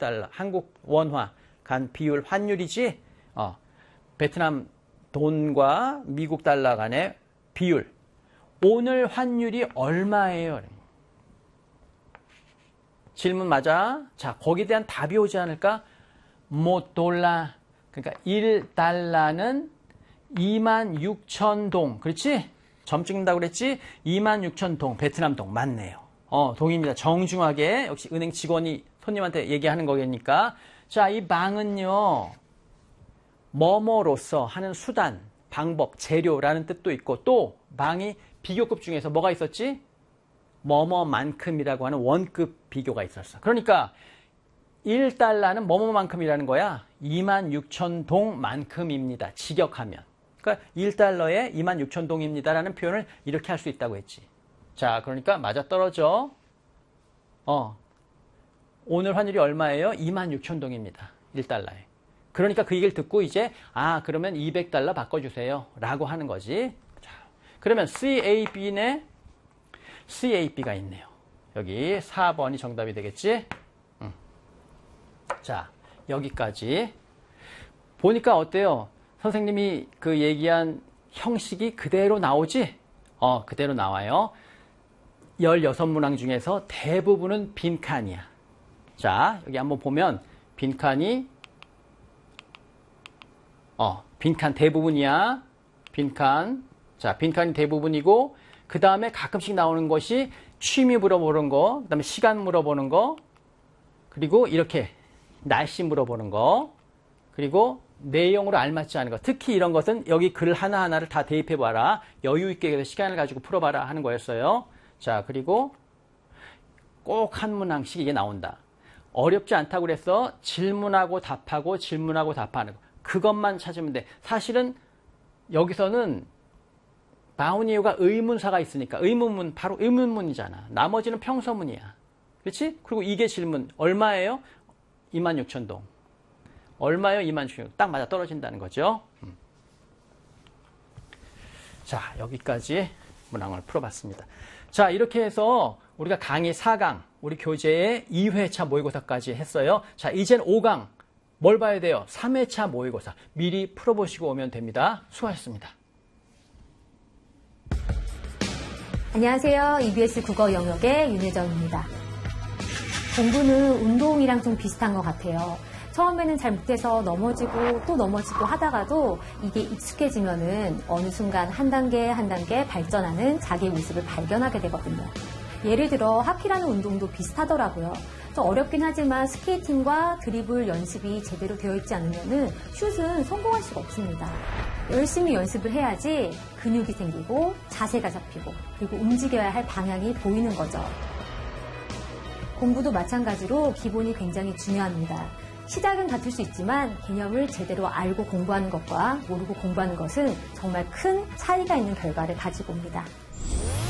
달러, 한국 원화 간 비율 환율이지. 베트남 돈과 미국 달러 간의 비율. 오늘 환율이 얼마예요? 질문 맞아? 자, 거기에 대한 답이 오지 않을까? 못 돌라. 그러니까 1달러는 26,000동. 그렇지? 점 찍는다고 그랬지? 26,000동. 베트남 동. 맞네요. 동입니다. 정중하게. 역시 은행 직원이 손님한테 얘기하는 거니까. 자, 이 방은요. 뭐뭐로서 하는 수단, 방법, 재료라는 뜻도 있고 또 방이 비교급 중에서 뭐가 있었지? 뭐뭐만큼이라고 하는 원급 비교가 있었어. 그러니까 1달러는 뭐뭐만큼이라는 거야. 26,000동만큼입니다. 직역하면. 그러니까 1달러에 26,000동입니다라는 표현을 이렇게 할 수 있다고 했지. 자, 그러니까 맞아떨어져. 오늘 환율이 얼마예요? 26,000동입니다. 1달러에. 그러니까 그 얘기를 듣고 이제 그러면 200달러 바꿔주세요 라고 하는 거지. 자, 그러면 CAB네. CAB가 있네요. 여기 4번이 정답이 되겠지. 자, 여기까지 보니까 어때요? 선생님이 그 얘기한 형식이 그대로 나오지? 그대로 나와요. 16문항 중에서 대부분은 빈칸이야. 자, 여기 한번 보면 빈칸이 빈칸 대부분이야. 빈칸. 자, 빈칸이 대부분이고 그 다음에 가끔씩 나오는 것이 취미 물어보는 거, 그 다음에 시간 물어보는 거, 그리고 이렇게 날씨 물어보는 거, 그리고 내용으로 알맞지 않은 거. 특히 이런 것은 여기 글 하나하나를 다 대입해봐라. 여유있게 시간을 가지고 풀어봐라 하는 거였어요. 자, 그리고 꼭 한 문항씩 이게 나온다. 어렵지 않다고 그래서 질문하고 답하고 질문하고 답하는 거. 그것만 찾으면 돼. 사실은 여기서는 바우니에가 의문사가 있으니까 의문문, 바로 의문문이잖아. 나머지는 평서문이야. 그렇지? 그리고 이게 질문. 얼마예요? 26,000동. 얼마예요? 26,000동. 딱 맞아 떨어진다는 거죠. 자, 여기까지 문항을 풀어봤습니다. 자, 이렇게 해서 우리가 강의 4강, 우리 교재의 2회차 모의고사까지 했어요. 자, 이젠 5강. 뭘 봐야 돼요? 3회차 모의고사. 미리 풀어보시고 오면 됩니다. 수고하셨습니다. 안녕하세요. EBS 국어 영역의 윤혜정입니다. 공부는 운동이랑 좀 비슷한 것 같아요. 처음에는 잘 못해서 넘어지고 또 넘어지고 하다가도 이게 익숙해지면은 어느 순간 한 단계 한 단계 발전하는 자기의 모습을 발견하게 되거든요. 예를 들어 하키라는 운동도 비슷하더라고요. 좀 어렵긴 하지만 스케이팅과 드리블 연습이 제대로 되어 있지 않으면은 슛은 성공할 수가 없습니다. 열심히 연습을 해야지 근육이 생기고 자세가 잡히고 그리고 움직여야 할 방향이 보이는 거죠. 공부도 마찬가지로 기본이 굉장히 중요합니다. 시작은 같을 수 있지만 개념을 제대로 알고 공부하는 것과 모르고 공부하는 것은 정말 큰 차이가 있는 결과를 가지고 옵니다.